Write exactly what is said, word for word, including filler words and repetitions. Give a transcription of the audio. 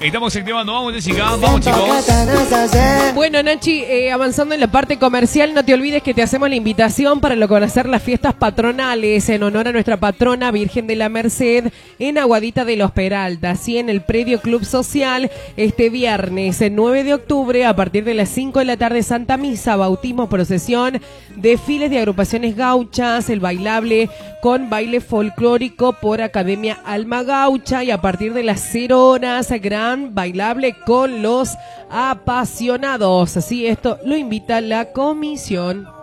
Estamos activando, vamos Jessica, vamos chicos. Bueno Nachi, eh, avanzando en la parte comercial, no te olvides que te hacemos la invitación para lo conocer las fiestas patronales en honor a nuestra patrona Virgen de la Merced en Aguadita de los Peralta, así en el predio Club Social este viernes, el nueve de octubre, a partir de las cinco de la tarde, Santa Misa, bautismo, procesión, desfiles de agrupaciones gauchas, el bailable con baile folclórico por Academia Alma Gaucha y a partir de las cero horas, gran bailable con los apasionados. Así esto lo invita la comisión.